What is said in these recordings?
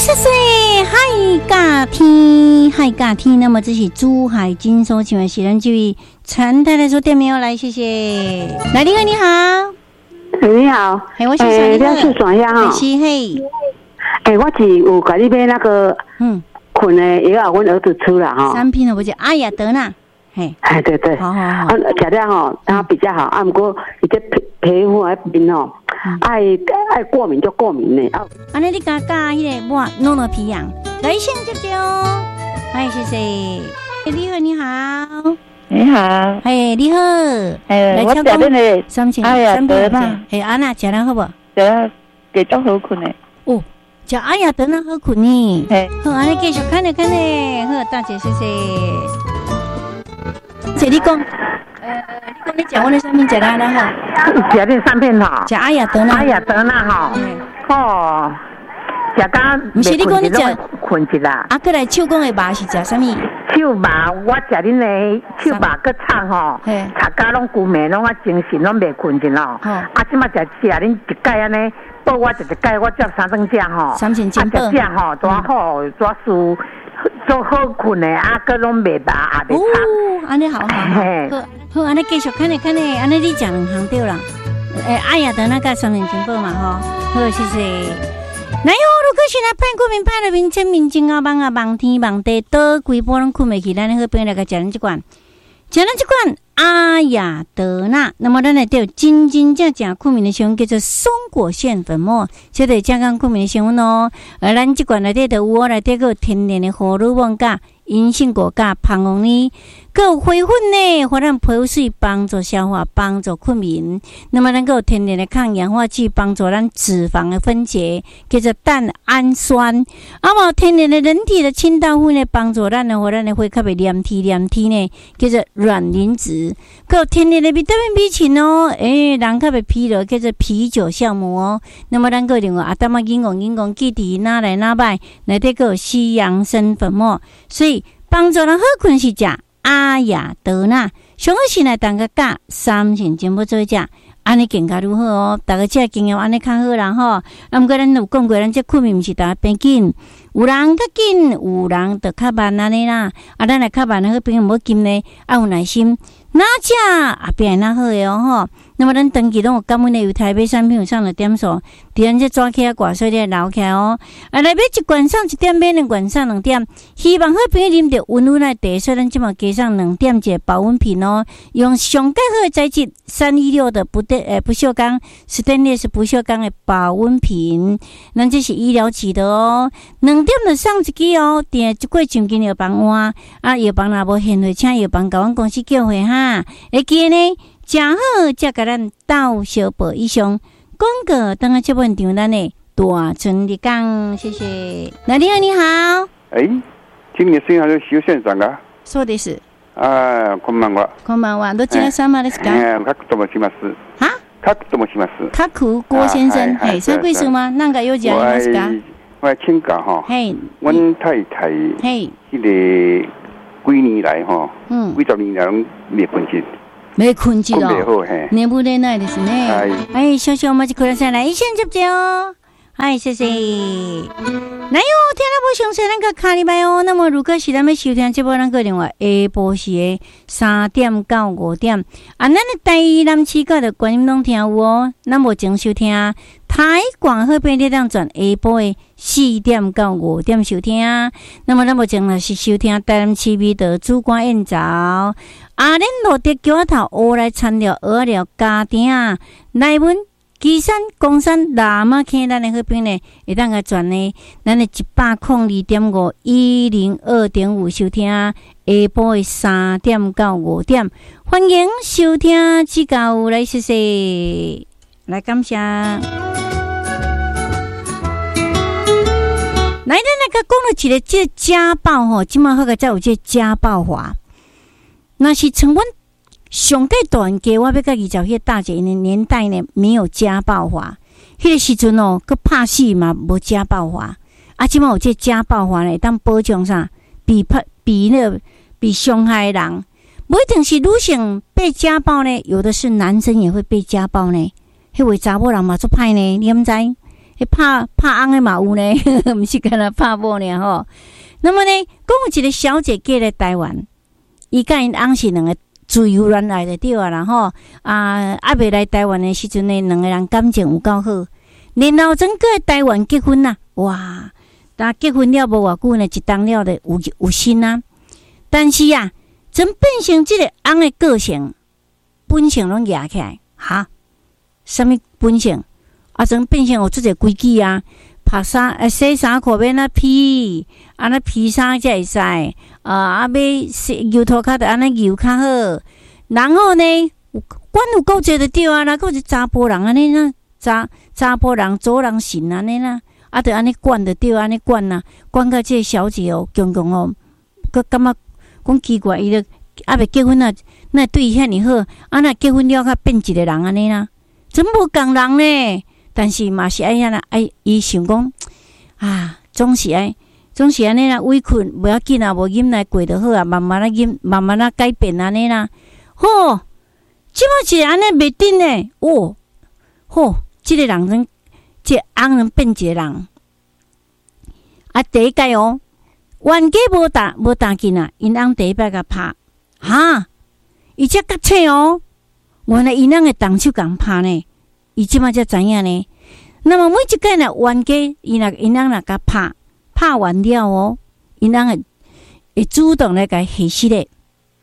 谢谢海角天，海角天。那么这是珠海金收请问喜人这位陈太太说店名来，谢谢。来，你好，你好， 你好， 我是谁？ 你是怎样哈？ 是嘿。 我是有给你买那个困的药，我儿子吃了哈。 产品呢，不是阿雅德纳。嘿， 对对， 好， 吃了哈，它比较好。不过你这皮肤那边哦，爱过敏就过敏呢。 安尼你加迄个抹弄了皮痒，来先接着哦。哎，谢谢。你好，你好， 你好， 哎，你好， 哎，我食恁个 3,000， 哎呀，得啦， 哎，安娜食了好不？ 食了，继续好困的。 哦，食哎呀，得了好困呢。 嘿， 好，安尼继续看呢。好，大姐，谢谢。姐，你讲，你讲我的产品食了好。 食恁产品哈， 食哎呀，得了， 哎呀，得了哈，哦。食到不是你讲你食困去啦。 过来手工的肉是食什么？ 手肉，我食恁的手肉搁炒吼，炒到拢规暝拢精神拢袂困去咯。即马食恁一盖安尼，报我一盖，我接3顿食吼。 3,000斤报。 食吼，多好，多舒，做好困的，搁拢袂麻也袂差。 安尼好，好，安尼继续看呢，安尼你食2项对啦。哎呀，等那个3,000斤报嘛吼，好，谢谢。来哟！如果是来派过民派的民真民情啊，望天望地，倒规波拢困袂起，咱好朋友来个食咱这款，阿雅德纳。那么咱来对真正困眠的成分叫做松果苋粉末，这个健康困眠的成分哦。而咱这款内底就有我内底个天然的荷尔蒙甲、银杏果甲、胖红呢，还有花粉呢，互咱皮肤水帮助消化，帮助困眠。那么咱个有天然的抗氧化剂，帮助咱脂肪的分解，叫做蛋氨酸。天然的人体的清道夫呢，帮助咱的互咱的血较袂黏体呢，叫做卵磷脂。还有天然的维他命 B 群哦，人较袂疲劳，叫做啤酒酵母哦。那么咱个另外当引讲记伫哪来哪摆，内底个有西洋参粉末，所以帮助人好困是食阿雅德纳，上好是来当个加3,000斤要做食。安尼健康如何哦？大家这经验安尼较好啦吼。毋过咱有讲过，咱这困眠毋是大家变紧，有人较紧，有人就较慢安尼啦。咱来较慢，好朋友无紧呢，有耐心。哪只变哪好的哦吼。那么咱长期拢有感恩的，有台北产品有上了点数，伫咱这抓起啊挂所以留起来哦。来买一罐上1点，买2罐上2点。希望好朋友啉着温温的茶，所以咱即马加上2点一个保温瓶哦。用上盖好的材质316的不锈钢 stainless 不锈钢的保温瓶，咱这是医疗级的哦。2点就上一支哦，订一过奖金药房换药房若无现货，请药房甲阮公司叫回哈。会记呢？真好，才甲咱斗小报以上广告。等下这本场咱的大春日讲，谢谢。那你好，你好。 今年生还是修县长啊？ そうです。 こんばんは。 こんばんは。どちら様ですか？ カクと申します。 は？ カクと申します。 カク郭先生，啥贵数吗？哪个有讲吗？是か？ 我请教哈。阮太太，迄个几年来哈，几十年来拢未困去。 没困去哦，眠不累那ですね。少々お待ちください。来，先接着哦。谢谢。来哟，听了无详细，咱个卡礼拜哦。那么如果是咱要收听这部咱个另外下晡时的3点到5点，咱的台南市角的观音拢听有哦。咱目前收听台广好朋友当转下晡的4点到5点收听。那么咱目前是收听台南市美的主管宴早。恁落地桥头乌来参了鹅了家庭内文基山公山喇嘛坑，咱的好朋友呢会当个转呢咱的102.5 102.5收听下晡的3点到5点，欢迎收听指教来谢谢，来感谢。来，咱来个讲了一个这家暴吼，即马好个才有这家暴法。那是像阮上个段家，我要甲20岁大姐的年代呢，没有家暴法。迄个时阵哦，佮拍死嘛无家暴法。即马有这家暴法呢，当保障啥？比伤害的人，不一定是女性被家暴呢，有的是男生也会被家暴呢。迄位查某人嘛做歹呢，你毋知？ 拍翁的嘛有呢，毋是干那拍某呢吼。那么呢，讲有一个小姐嫁来台湾，伊甲因翁是两个自由恋爱的对啊啦吼。未来台湾的时阵呢，两个人感情有够好，然后整个台湾结婚啦，哇！但结婚了无偌久呢，一当了的有心啊。但是啊，真变成这个翁的个性本性拢压起来哈。什么本性？真变成有这个规矩啊，拍衫洗衫裤免那披，那披衫才会使要油头壳的安尼油较好。然后呢，管有够侪就对啊啦，够是查甫人安尼啦，查甫人做人神安尼啦，就安尼管就对，安尼管啦，管到这个小姐强哦，佮感觉讲奇怪，伊就未结婚啊，那对伊遐尼好，那结婚了，佮变一个人安尼啦，真无共人呢。但是嘛是爱遐啦，伊想讲总是安尼啦，委屈无要紧啊，无忍耐过就好啊，慢慢啊改变安尼啦。吼，即摆是安尼袂顶呢，即个人即翁人变一个人。第一届冤家无打紧啊，因翁第一摆甲拍，伊才觉醒原来因翁会动手共拍呢。伊即摆才知影呢。那么每一个呢冤家，因翁若甲拍完了因翁会主动来甲下死咧。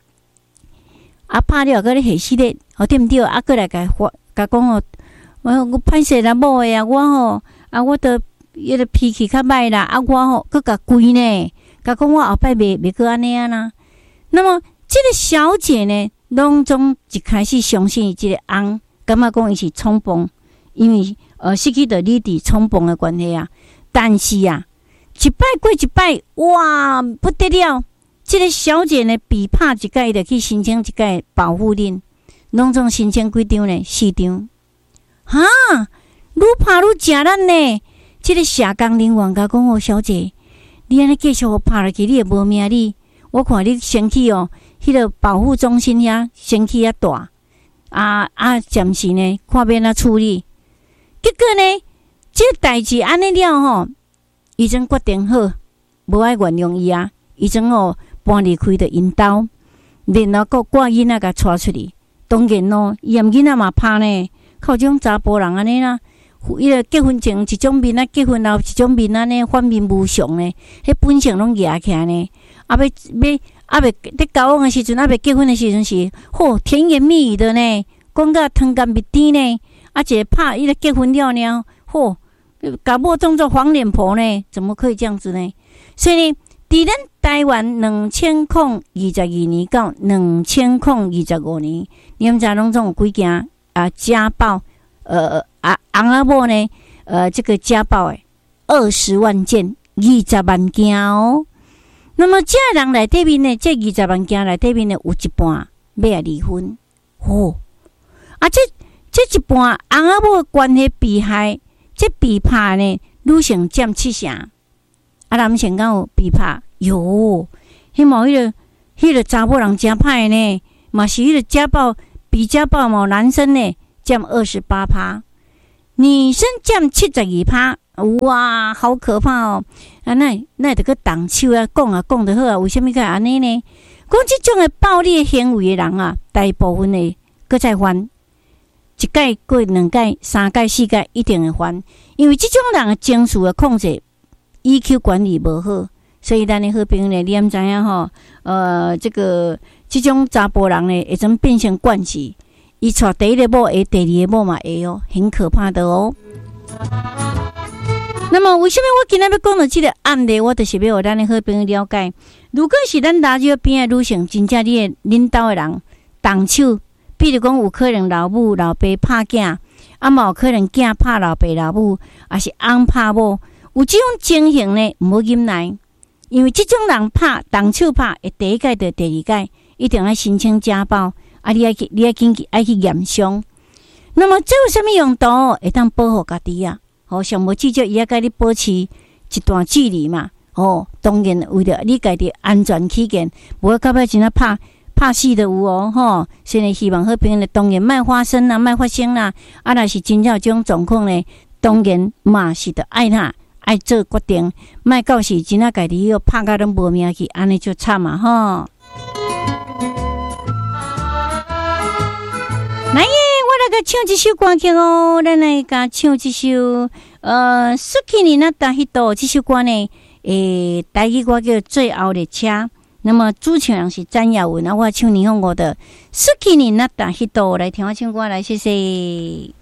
拍了，佮你下死咧，对毋对？佮来甲讲我歹势啦，某诶我我着迄个脾气较歹啦，我佮甲跪呢，甲讲我后摆袂搁安尼啊啦。那么这个小姐呢，拢总一开始相信伊即个翁。感觉讲伊是冲动，因为失去着理智冲动的关系啊。但是啊，一摆过一摆，哇，不得了！这个小姐呢，比拍一届就去申请一届保护令，拢总申请几张呢？4张。愈拍愈正咱呢。这个社工人员甲讲小姐，你安尼继续拍落去，你会无命哩。我看你身体迄个保护中心遐身体遐大。暂时呢，看要哪处理。结果呢，这代志安尼了伊真决定好，无爱原谅伊啊。伊真搬离开着因兜，然后搁挂囡仔甲带出去。当然伊嫌囡仔嘛拍呢，靠这种查甫人安尼啦。伊个结婚前一种面结婚后一种面安尼反面无常呢，迄本性拢压起来呢。未在交往的时阵，未结婚的时阵是甜言蜜语的呢，讲到汤干蜜甜呢，一个拍伊个结婚了呢，甲某当作黄脸婆呢，怎么可以这样子呢？所以呢，伫咱台湾2022年到2025年，你们知拢总有几件家暴，翁仔某呢，这个家暴诶，20万件，20万件哦。那么这人内底面呢，这20万件内底面呢，有一半要离婚。这一半翁仔某关系被害，这被拍呢，女性占70%，男性敢有被拍？有，迄毛迄个查某人真歹呢，嘛是迄个家暴比家暴嘛，男生呢占28%，女生占72%。哇，好可怕哦！那得个动手讲得好啊，为什么会安尼呢？讲这种的暴力行为的人啊，大部分的搁再犯，一届过2届、3届、4届一定会犯，因为这种人的情绪的控制、EQ 管理无好，所以咱的好朋友呢，你毋知影这种查甫人呢，会怎变成惯势？伊娶第一个某会，第二个某嘛会很可怕的哦。那么为什么我今天要讲到这个案例？我就是要让咱的好朋友了解，如果是咱大街边的女性，真正恁兜的人动手，比如讲有可能老母老爸拍囝，嘛有可能囝拍老爸老母，也是翁拍某，有这种情形呢，唔好忍耐，因为这种人动手拍，会第一届到第二届，一定要申请家暴，你爱去验伤。那么这有什么用途？会当保护家己啊？上无至少伊要甲你保持一段距离嘛。当然为了你家己安全起见，无到尾真拍死都有所以希望好朋友当然莫发生啦，莫发生啦。若是真正有这种状况呢， 当然嘛是得爱他，爱做决定，莫到时真啊家己又拍甲拢无命去，安尼就惨啊吼。来耶，我来个唱一首歌曲哦，咱来甲唱一首苏克尼那达迄度这首歌呢，台语歌叫《最后列车》。那么主唱人是詹雅文，我唱霓虹我的苏克尼那达迄度来听我唱歌来，谢谢。